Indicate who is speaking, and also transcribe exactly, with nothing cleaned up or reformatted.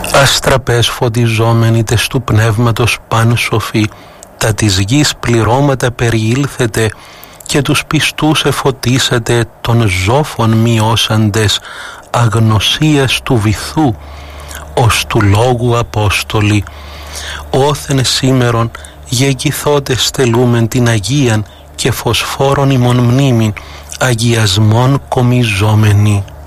Speaker 1: Αστραπές φωτιζόμενοι τες του πνεύματος παν σοφοί, τα της γης πληρώματα περιήλθετε και τους πιστούς εφωτίσατε των ζώφων μειώσαντες αγνωσίας του βυθού, ως του λόγου Απόστολοι. Όθεν σήμερον γεγγυθότε στελούμεν την Αγίαν και φωσφόρων ημών μνήμην, αγιασμών κομιζόμενοι.